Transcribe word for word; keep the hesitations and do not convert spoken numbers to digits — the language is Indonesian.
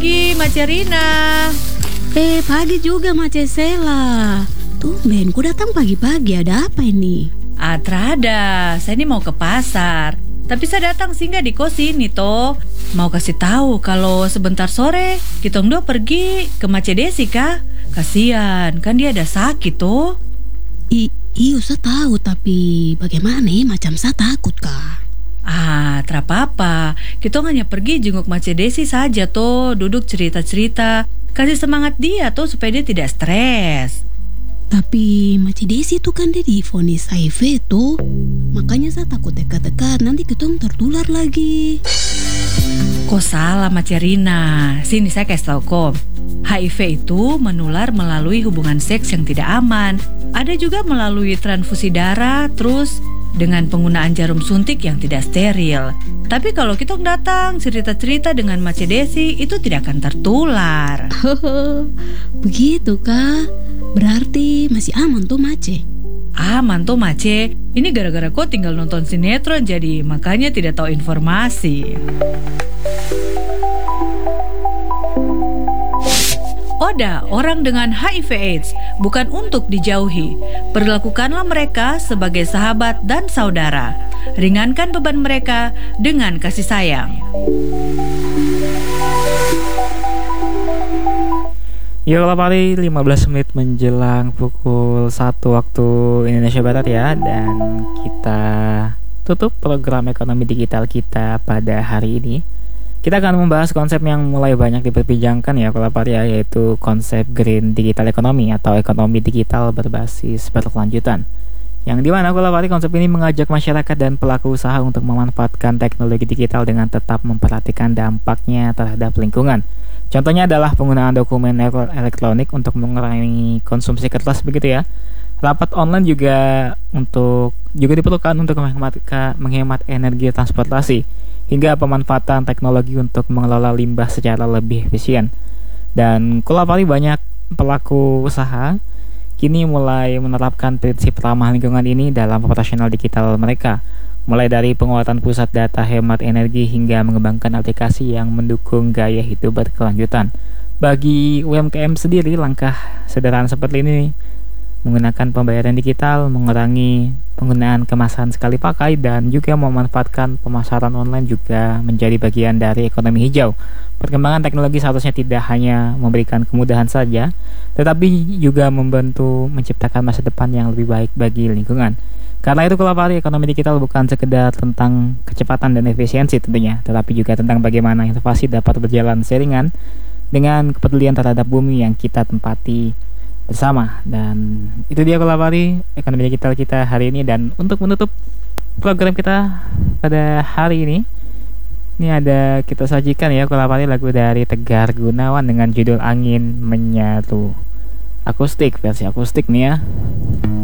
pagi, Mace Rina. Eh, pagi juga Mace Sela. Tumben, ku datang pagi-pagi, ada apa ini? Ah, terada, saya ini mau ke pasar. Tapi saya datang singgah di kos ini toh. Mau kasih tahu kalau sebentar sore kita dua pergi ke Mace Desi kah? Kasian, kan dia ada sakit toh. I, iyo, saya tahu, tapi bagaimana? Macam saya takut kah? Ah, terapa-apa. Kita hanya pergi jenguk Mace Desi saja toh, duduk cerita-cerita. Kasih semangat dia toh supaya dia tidak stres. Tapi Mace Desi itu kan dia divonis H I V tuh. Makanya saya takut dekat-dekat, nanti kita tertular lagi. Kok salah Mace Rina? Sini saya kasih tahu kok. H I V itu menular melalui hubungan seks yang tidak aman. Ada juga melalui transfusi darah, terus dengan penggunaan jarum suntik yang tidak steril. Tapi kalau kita datang cerita-cerita dengan Mace Desi, itu tidak akan tertular. Begitu kah? Berarti masih aman tuh Mace? Aman tuh Mace. Ini gara-gara kau tinggal nonton sinetron, jadi makanya tidak tahu informasi. Oda, orang dengan H I V AIDS bukan untuk dijauhi. Perlakukanlah mereka sebagai sahabat dan saudara. Ringankan beban mereka dengan kasih sayang. Ya, kalau hari lima belas menit menjelang pukul satu waktu Indonesia Barat ya. Dan kita tutup program ekonomi digital kita pada hari ini. Kita akan membahas konsep yang mulai banyak diperbincangkan ya kalau ya, yaitu konsep green digital economy atau ekonomi digital berbasis berkelanjutan. Yang dimana kalau konsep ini mengajak masyarakat dan pelaku usaha untuk memanfaatkan teknologi digital dengan tetap memperhatikan dampaknya terhadap lingkungan. Contohnya adalah penggunaan dokumen elektronik untuk mengurangi konsumsi kertas begitu ya. Rapat online juga untuk juga diperlukan untuk menghemat, menghemat energi transportasi, hingga pemanfaatan teknologi untuk mengelola limbah secara lebih efisien. Dan kulapari banyak pelaku usaha kini mulai menerapkan prinsip ramah lingkungan ini dalam operasional digital mereka, mulai dari penguatan pusat data hemat energi hingga mengembangkan aplikasi yang mendukung gaya hidup berkelanjutan. Bagi U M K M sendiri, langkah sederhana seperti ini menggunakan pembayaran digital, mengurangi penggunaan kemasan sekali pakai, dan juga memanfaatkan pemasaran online juga menjadi bagian dari ekonomi hijau. Perkembangan teknologi seharusnya tidak hanya memberikan kemudahan saja, tetapi juga membantu menciptakan masa depan yang lebih baik bagi lingkungan. Karena itu Kulapari, ekonomi digital bukan sekedar tentang kecepatan dan efisiensi tentunya, tetapi juga tentang bagaimana inovasi dapat berjalan seiringan dengan kepedulian terhadap bumi yang kita tempati bersama. Dan itu dia Kulapari, ekonomi digital kita hari ini. Dan untuk menutup program kita pada hari ini, ini ada kita sajikan ya Kulapari lagu dari Tegar Gunawan dengan judul Angin Menyatu. Akustik, versi akustik nih ya.